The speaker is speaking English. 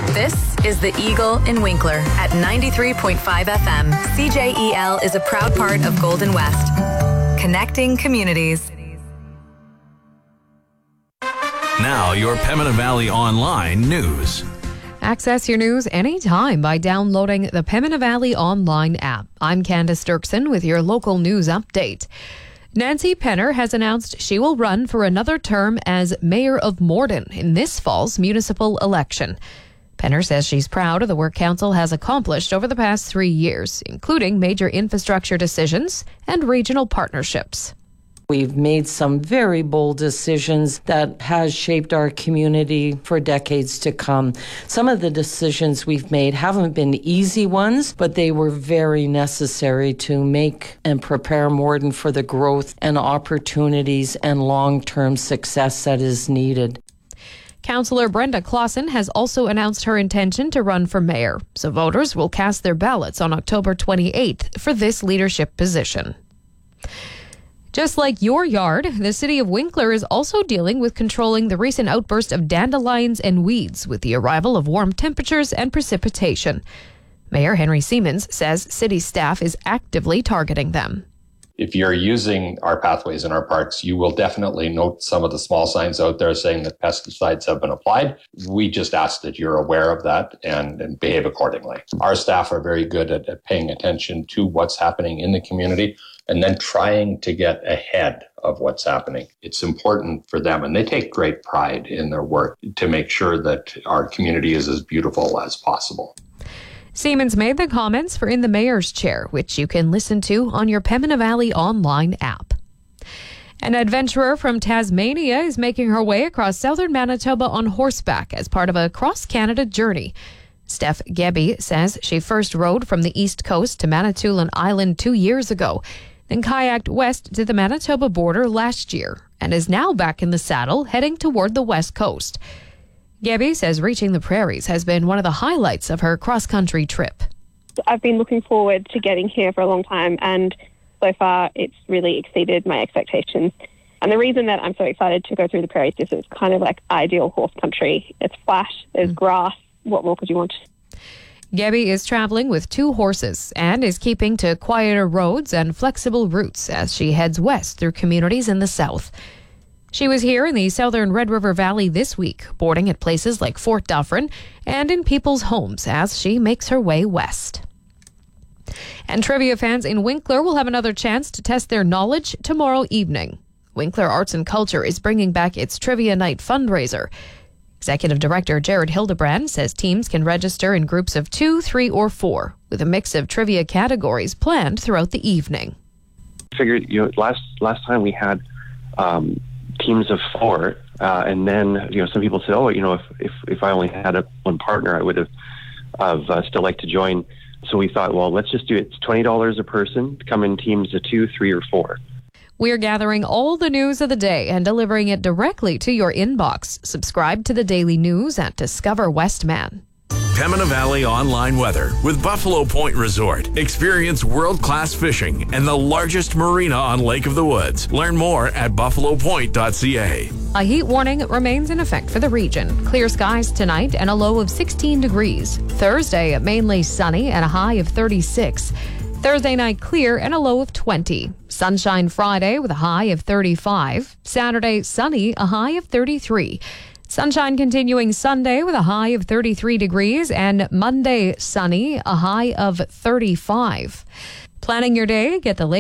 This is The Eagle in Winkler at 93.5 FM. CJEL is a proud part of Golden West. Connecting communities. Now, your Pembina Valley Online news. Access your news anytime by downloading the Pembina Valley Online app. I'm Candace Dirksen with your local news update. Nancy Penner has announced she will run for another term as Mayor of Morden in this fall's municipal election. Penner says she's proud of the work council has accomplished over the past 3 years, including major infrastructure decisions and regional partnerships. We've made some very bold decisions that has shaped our community for decades to come. Some of the decisions we've made haven't been easy ones, but they were very necessary to make and prepare Morden for the growth and opportunities and long-term success that is needed. Councillor Brenda Clausen has also announced her intention to run for mayor, so voters will cast their ballots on October 28th for this leadership position. Just like your yard, the city of Winkler is also dealing with controlling the recent outburst of dandelions and weeds with the arrival of warm temperatures and precipitation. Mayor Henry Siemens says city staff is actively targeting them. If you're using our pathways in our parks, you will definitely note some of the small signs out there saying that pesticides have been applied. We just ask that you're aware of that and behave accordingly. Our staff are very good at paying attention to what's happening in the community and then trying to get ahead of what's happening. It's important for them, and they take great pride in their work to make sure that our community is as beautiful as possible. Siemens made the comments for In the Mayor's Chair, which you can listen to on your Pembina Valley Online app. An adventurer from Tasmania is making her way across southern Manitoba on horseback as part of a cross-Canada journey. Steph Gebby says she first rode from the east coast to Manitoulin Island 2 years ago, then kayaked west to the Manitoba border last year, and is now back in the saddle heading toward the west coast. Gebby says reaching the prairies has been one of the highlights of her cross-country trip. I've been looking forward to getting here for a long time, and so far it's really exceeded my expectations. And the reason that I'm so excited to go through the prairies is it's kind of like ideal horse country. It's flat, there's grass. What more could you want? Gebby is traveling with 2 horses and is keeping to quieter roads and flexible routes as she heads west through communities in the south. She was here in the southern Red River Valley this week, boarding at places like Fort Dufferin and in people's homes as she makes her way west. And trivia fans in Winkler will have another chance to test their knowledge tomorrow evening. Winkler Arts and Culture is bringing back its Trivia Night fundraiser. Executive Director Jared Hildebrand says teams can register in groups of 2, 3, or 4, with a mix of trivia categories planned throughout the evening. I figured, last time we had teams of 4, and then some people said, if I only had one partner, I would have still liked to join. So we thought, well, let's just do it. It's $20 a person. Come in teams of 2, 3, or 4. We're gathering all the news of the day and delivering it directly to your inbox. Subscribe to the daily news at Discover Westman. Pembina Valley Online weather with Buffalo Point Resort. Experience world-class fishing and the largest marina on Lake of the Woods. Learn more at buffalopoint.ca. A heat warning remains in effect for the region. Clear skies tonight and a low of 16 degrees. Thursday, mainly sunny and a high of 36. Thursday night clear and a low of 20. Sunshine Friday with a high of 35. Saturday sunny, a high of 33. Sunshine continuing Sunday with a high of 33 degrees and Monday sunny, a high of 35. Planning your day, get the latest